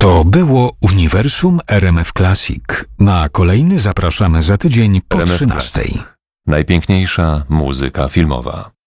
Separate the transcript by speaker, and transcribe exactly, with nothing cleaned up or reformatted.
Speaker 1: To było Uniwersum R M F Classic. Na kolejny zapraszamy za tydzień po
Speaker 2: R M F
Speaker 1: trzynastej.
Speaker 2: Najpiękniejsza muzyka filmowa.